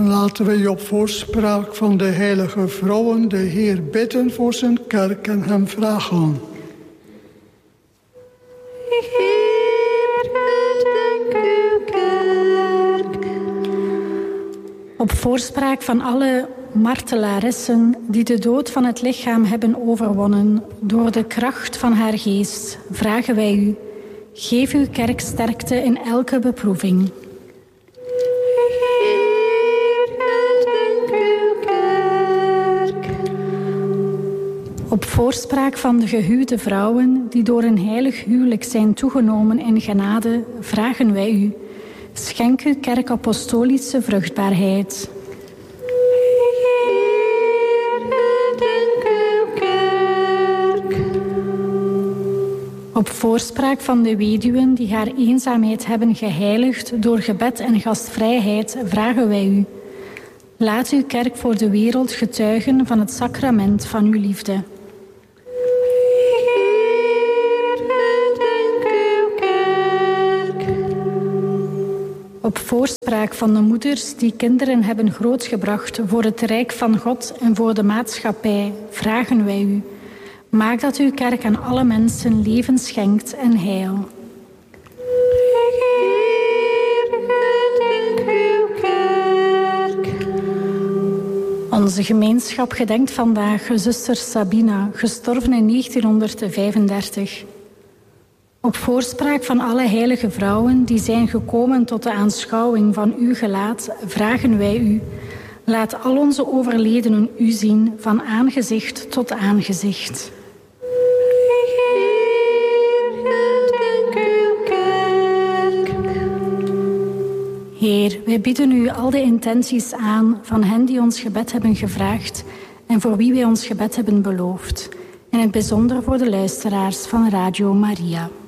Laten we op voorspraak van de heilige vrouwen de Heer bidden voor zijn kerk en hem vragen. Heer, gedenk uw kerk. Op voorspraak van alle martelaressen die de dood van het lichaam hebben overwonnen door de kracht van haar geest, vragen wij u, geef uw kerk sterkte in elke beproeving. Op voorspraak van de gehuwde vrouwen die door een heilig huwelijk zijn toegenomen in genade, vragen wij u, schenk uw kerk apostolische vruchtbaarheid. Op voorspraak van de weduwen die haar eenzaamheid hebben geheiligd door gebed en gastvrijheid, vragen wij u, laat uw kerk voor de wereld getuigen van het sacrament van uw liefde. Op voorspraak van de moeders die kinderen hebben grootgebracht voor het rijk van God en voor de maatschappij, vragen wij u, maak dat uw kerk aan alle mensen leven schenkt en heil. Onze gemeenschap gedenkt vandaag zuster Sabina, gestorven in 1935. Op voorspraak van alle heilige vrouwen die zijn gekomen tot de aanschouwing van uw gelaat, vragen wij u, laat al onze overledenen u zien van aangezicht tot aangezicht. Heer, wij bieden u al de intenties aan van hen die ons gebed hebben gevraagd en voor wie wij ons gebed hebben beloofd. In het bijzonder voor de luisteraars van Radio Maria.